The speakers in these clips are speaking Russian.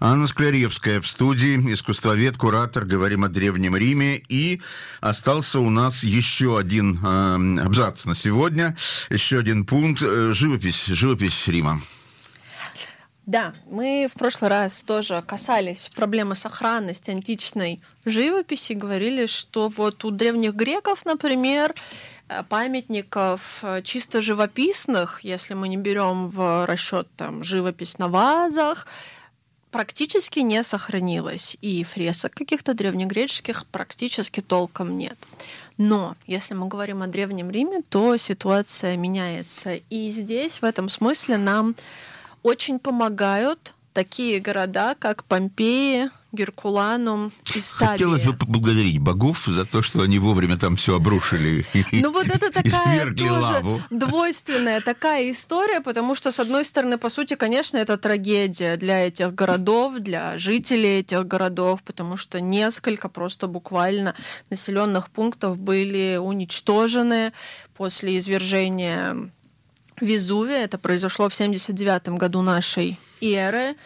Анна Скляревская в студии, искусствовед, куратор. Говорим о Древнем Риме. И остался у нас еще один абзац на сегодня, еще один пункт. Живопись Рима. Да, мы в прошлый раз тоже касались проблемы сохранности античной живописи, говорили, что вот у древних греков, например, памятников чисто живописных, если мы не берем в расчет там живопись на вазах, практически не сохранилось, и фресок каких-то древнегреческих практически толком нет. Но если мы говорим о Древнем Риме, то ситуация меняется, и здесь в этом смысле нам очень помогают такие города, как Помпеи, Геркуланум и Стабия. Хотелось бы поблагодарить богов за то, что они вовремя там все обрушили. Ну вот это такая тоже двойственная такая история, потому что, с одной стороны, по сути, конечно, это трагедия для этих городов, для жителей этих городов, потому что несколько просто буквально населенных пунктов были уничтожены после извержения Везувия. Это произошло в 79 году нашей эры.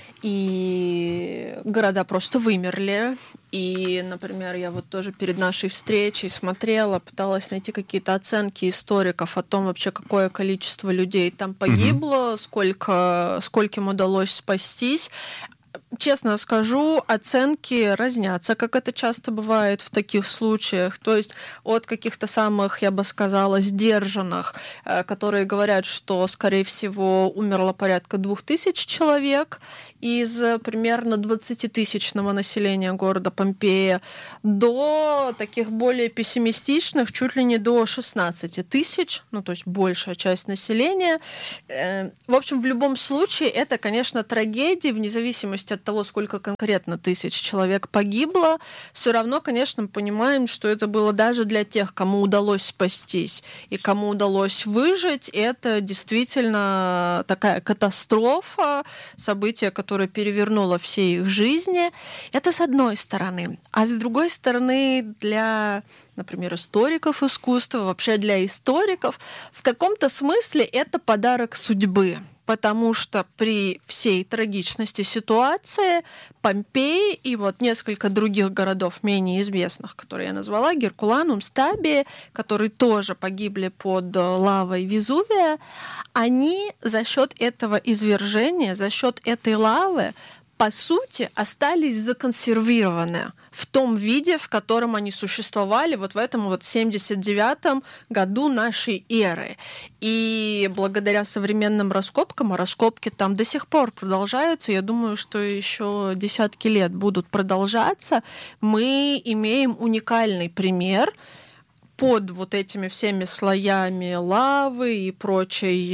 И города просто вымерли. И, например, я вот тоже перед нашей встречей смотрела, пыталась найти какие-то оценки историков о том вообще, какое количество людей там погибло, скольким удалось спастись. Честно скажу, оценки разнятся, как это часто бывает в таких случаях. То есть от каких-то самых, я бы сказала, сдержанных, которые говорят, что, скорее всего, умерло порядка 2000 человек из примерно 20-тысячного населения города Помпея, до таких более пессимистичных, чуть ли не до 16 тысяч, ну, то есть большая часть населения. В общем, в любом случае, это, конечно, трагедия, вне зависимости от того, сколько конкретно тысяч человек погибло, все равно, конечно, мы понимаем, что это было даже для тех, кому удалось спастись и кому удалось выжить. Это действительно такая катастрофа, событие, которое перевернуло все их жизни. Это с одной стороны. А с другой стороны, для, например, историков искусства, вообще для историков, в каком-то смысле это подарок судьбы. Потому что при всей трагичности ситуации Помпеи и вот несколько других городов менее известных, которые я назвала, Геркуланум, Стабия, которые тоже погибли под лавой Везувия, они за счет этого извержения, за счет этой лавы, по сути, остались законсервированы в том виде, в котором они существовали вот в этом вот 79-м году нашей эры. И благодаря современным раскопкам, а раскопки там до сих пор продолжаются, я думаю, что еще десятки лет будут продолжаться, мы имеем уникальный пример под вот этими всеми слоями лавы и прочих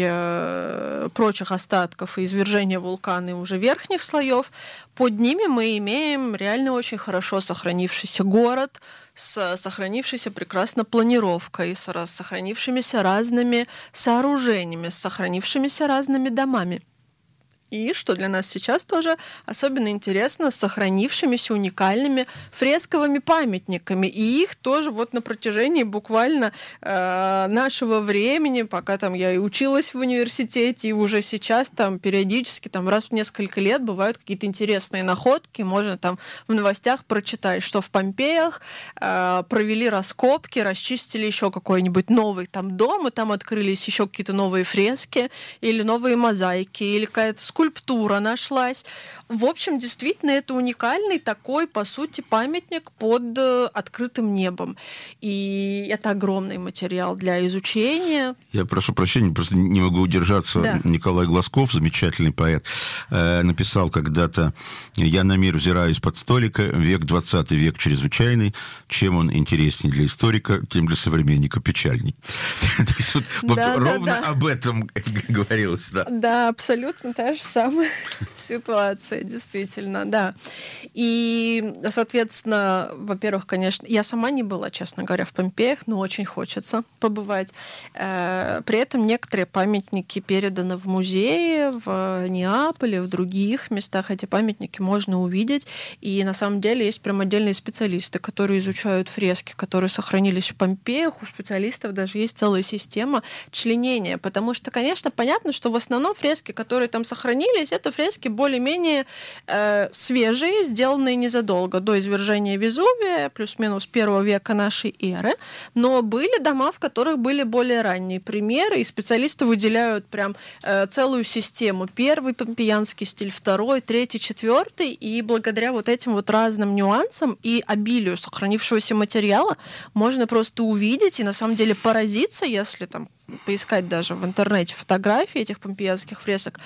остатков и извержения вулкана и уже верхних слоев, под ними мы имеем реально очень хорошо сохранившийся город с сохранившейся прекрасно планировкой, с сохранившимися разными сооружениями, с сохранившимися разными домами. И, что для нас сейчас тоже особенно интересно, с сохранившимися уникальными фресковыми памятниками. И их тоже вот на протяжении буквально нашего времени, пока там я и училась в университете, и уже сейчас там периодически там раз в несколько лет бывают какие-то интересные находки. Можно там в новостях прочитать, что в Помпеях провели раскопки, расчистили еще какой-нибудь новый там дом, и там открылись еще какие-то новые фрески или новые мозаики, или какая-то скульптура нашлась. В общем, действительно, это уникальный такой, по сути, памятник под открытым небом. И это огромный материал для изучения. Я прошу прощения, просто не могу удержаться. Да. Николай Глазков, замечательный поэт, написал когда-то: «Я на мир взираю из-под столика, век 20 век чрезвычайный. Чем он интереснее для историка, тем для современника печальней». То есть вот ровно об этом говорилось. Да, абсолютно та же самая ситуация, действительно, да. И, соответственно, во-первых, конечно, я сама не была, честно говоря, в Помпеях, но очень хочется побывать. При этом некоторые памятники переданы в музеи, в Неаполе, в других местах. Эти памятники можно увидеть. И на самом деле есть прям отдельные специалисты, которые изучают фрески, которые сохранились в Помпеях. У специалистов даже есть целая система членения. Потому что, конечно, понятно, что в основном фрески, которые там сохранились, сохранились, это фрески более-менее свежие, сделанные незадолго до извержения Везувия, плюс-минус 1 века нашей эры. Но были дома, в которых были более ранние примеры, и специалисты выделяют прям целую систему. Первый помпеянский стиль, второй, третий, четвертый, и благодаря вот этим вот разным нюансам и обилию сохранившегося материала можно просто увидеть и на самом деле поразиться, если там поискать даже в интернете фотографии этих помпеянских фресок.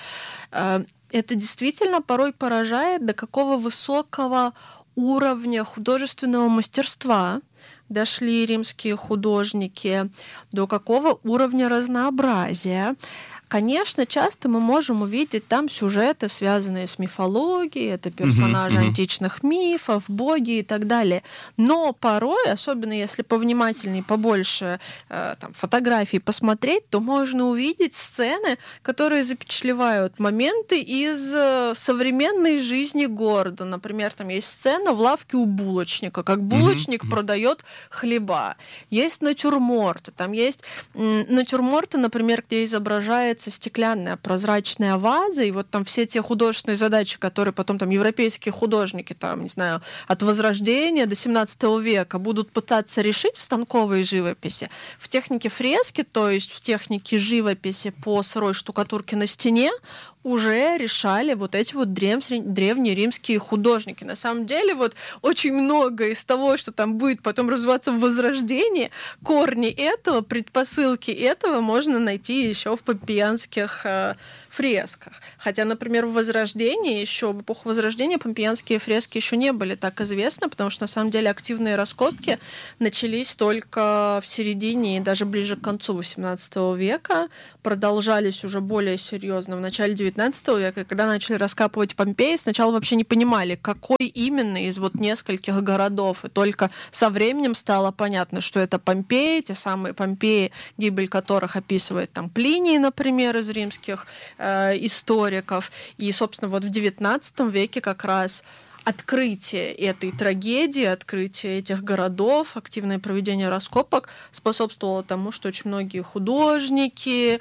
Это действительно порой поражает, до какого высокого уровня художественного мастерства дошли римские художники, до какого уровня разнообразия. Конечно, часто мы можем увидеть там сюжеты, связанные с мифологией, это персонажи античных мифов, боги и так далее. Но порой, особенно если повнимательнее, побольше там, фотографий посмотреть, то можно увидеть сцены, которые запечатлевают моменты из современной жизни города. Например, там есть сцена в лавке у булочника, как булочник продает хлеба. Есть натюрморты. Там есть натюрморты, например, где изображается стеклянная прозрачная ваза, и вот там все те художественные задачи, которые потом там европейские художники, там, не знаю, от Возрождения до 17 века будут пытаться решить в станковой живописи. В технике фрески, то есть в технике живописи по сырой штукатурке на стене, уже решали вот эти вот древние римские художники. На самом деле вот очень много из того, что там будет потом развиваться в Возрождении, корни этого, предпосылки этого можно найти еще в помпеянских фресках. Хотя, например, в Возрождении еще, в эпоху Возрождения помпеянские фрески еще не были так известны, потому что на самом деле активные раскопки начались только в середине и даже ближе к концу XVIII века, продолжались уже более серьезно в начале XIX века, когда начали раскапывать Помпеи, сначала вообще не понимали, какой именно из вот нескольких городов, и только со временем стало понятно, что это Помпеи, те самые Помпеи, гибель которых описывает там Плиний, например, из римских историков. И, собственно, вот в XIX веке как раз открытие этой трагедии, открытие этих городов, активное проведение раскопок способствовало тому, что очень многие художники,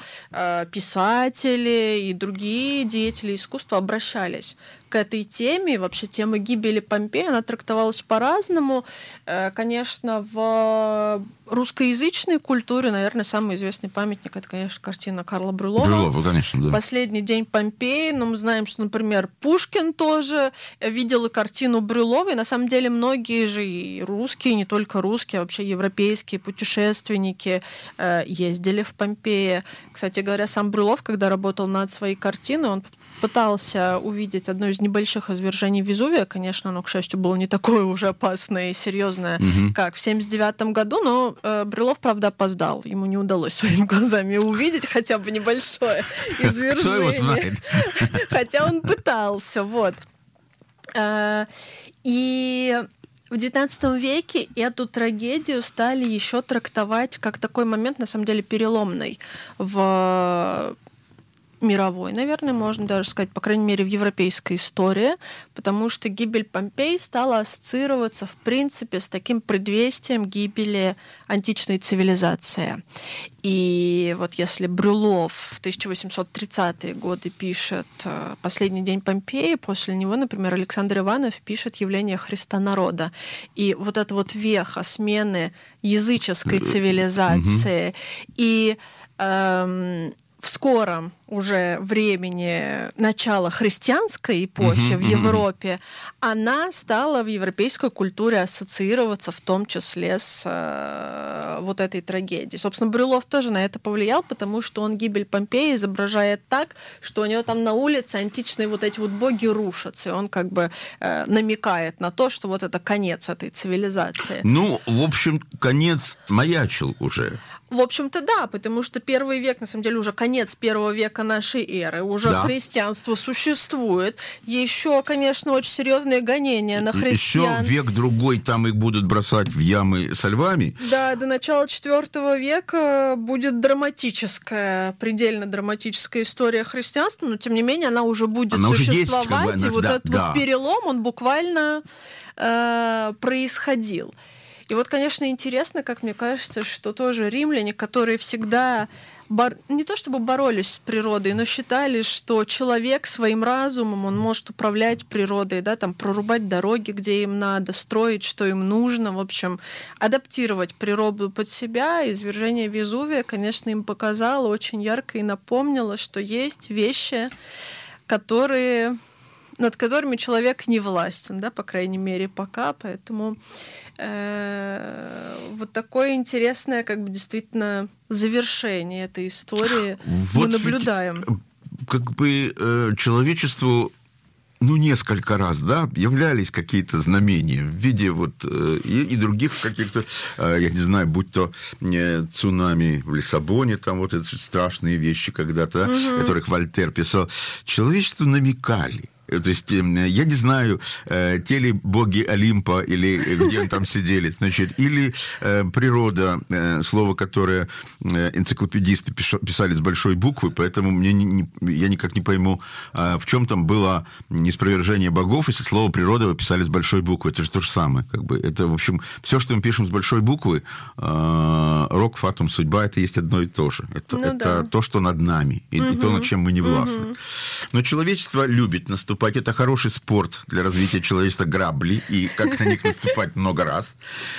писатели и другие деятели искусства обращались к этой теме. И вообще тема гибели Помпеи, она трактовалась по-разному. Конечно, в русскоязычной культуре, наверное, самый известный памятник — это, конечно, картина Карла Брюлова. Брюлова, конечно, да. «Последний день Помпеи». Но мы знаем, что, например, Пушкин тоже видел картину Брюлова. И на самом деле многие же и русские, не только русские, а вообще европейские путешественники ездили в Помпеи. Кстати говоря, сам Брюлов, когда работал над своей картиной, он пытался увидеть одно из небольших извержений Везувия. Конечно, оно, к счастью, было не такое уже опасное и серьезное, как в 1979 году, но Брюлов, правда, опоздал. Ему не удалось своими глазами увидеть хотя бы небольшое извержение. Кто его знает? Хотя он пытался, вот. И в XIX веке эту трагедию стали еще трактовать как такой момент, на самом деле, переломный в мировой, наверное, можно даже сказать, по крайней мере, в европейской истории, потому что гибель Помпей стала ассоциироваться, в принципе, с таким предвестием гибели античной цивилизации. И вот если Брюлов в 1830-е годы пишет «Последний день Помпеи», после него, например, Александр Иванов пишет «Явление Христа народа». И вот эта вот веха смены языческой цивилизации и в скором уже времени начала христианской эпохи в Европе, она стала в европейской культуре ассоциироваться в том числе с вот этой трагедией. Собственно, Брюлов тоже на это повлиял, потому что он гибель Помпеи изображает так, что у него там на улице античные вот эти вот боги рушатся, и он как бы намекает на то, что вот это конец этой цивилизации. Ну, в общем, конец маячил уже. В общем-то, да, потому что первый век, на самом деле, уже конец первого века нашей эры, уже христианство существует. Еще, конечно, очень серьезные гонения на христиан. Еще век-другой там их будут бросать в ямы со львами. Да, до начала IV века будет драматическая, предельно драматическая история христианства, но, тем не менее, она уже будет существовать, есть, как бы, и вот этот вот перелом, он буквально происходил. И вот, конечно, интересно, как мне кажется, что тоже римляне, которые всегда не то чтобы боролись с природой, но считали, что человек своим разумом, он может управлять природой, да, там, прорубать дороги, где им надо, строить, что им нужно, в общем, адаптировать природу под себя. Извержение Везувия, конечно, им показало очень ярко и напомнило, что есть вещи, над которыми человек не властен, да, по крайней мере, пока. Поэтому вот такое интересное, как бы, действительно, завершение этой истории вот мы наблюдаем. Как бы человечеству, несколько раз, да, являлись какие-то знамения в виде вот и других каких-то, я не знаю, будь то цунами в Лиссабоне, там вот эти страшные вещи когда-то, о которых Вольтер писал. Человечеству намекали. То есть, я не знаю, те ли боги Олимпа, или где они там сидели, значит, или природа, слово, которое энциклопедисты писали с большой буквы, поэтому я никак не пойму, в чем там было неспровержение богов, если слово природа вы писали с большой буквы. Это же то же самое. Как бы. Это, в общем, все, что мы пишем с большой буквы, рок, фатум, судьба, это есть одно и то же. Это то, что над нами, и то, над чем мы не властны. Но человечество любит наступать. Это хороший спорт для развития человечества, грабли, и как на них наступать много раз.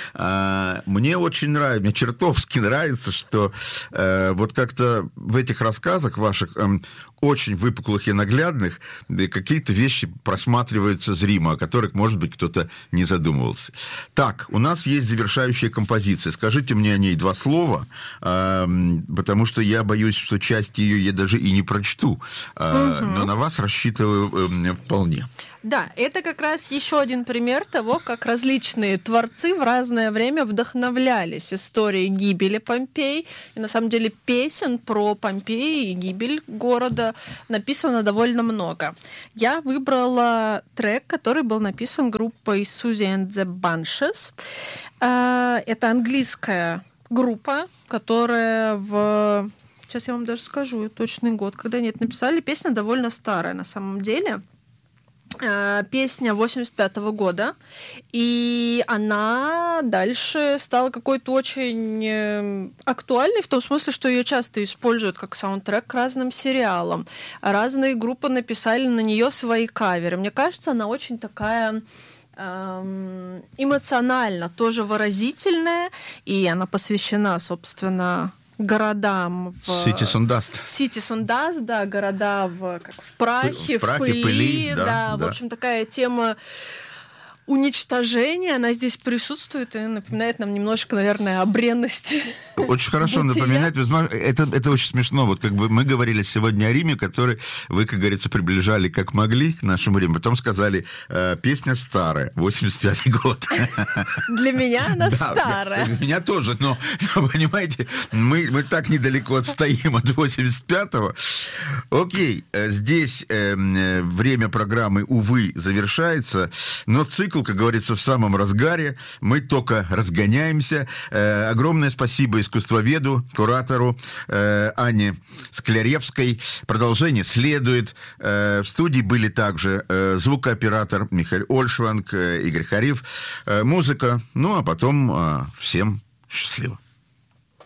Мне очень нравится, мне чертовски нравится, что вот как-то в этих рассказах ваших очень выпуклых и наглядных какие-то вещи просматриваются зримо, о которых, может быть, кто-то не задумывался. Так, у нас есть завершающая композиция. Скажите мне о ней два слова, потому что я боюсь, что часть ее я даже и не прочту, но на вас рассчитываю вполне. Да, это как раз еще один пример того, как различные творцы в разное время вдохновлялись историей гибели Помпей. И на самом деле песен про Помпей и гибель города написано довольно много. Я выбрала трек, который был написан группой Susie and the Bunches. Это английская группа, которая Сейчас я вам даже скажу точный год, когда они это написали. Песня довольно старая на самом деле. Песня 85-го года, и она дальше стала какой-то очень актуальной, в том смысле, что ее часто используют как саундтрек к разным сериалам. Разные группы написали на нее свои каверы. Мне кажется, она очень такая эмоционально, тоже выразительная, и она посвящена, собственно, городам в... Cities and Dust. Cities and Dust, да, города в прахе, в пыли. Да, в общем, такая тема уничтожения, она здесь присутствует и напоминает нам немножко, наверное, о бренности. Очень хорошо напоминает. Это очень смешно. Вот как бы мы говорили сегодня о Риме, который вы, как говорится, приближали как могли к нашему Риму. Потом сказали, песня старая, 85-й год. Для меня она старая. Для меня тоже, но понимаете, мы так недалеко отстоим от 85-го. Окей, здесь время программы, увы, завершается, но цикл, как говорится, в самом разгаре. Мы только разгоняемся. Огромное спасибо искусствоведу, куратору Анне Скляревской. Продолжение следует. В студии были также звукооператор Михаил Ольшванг, Игорь Хариф. Музыка. Ну, а потом всем счастливо.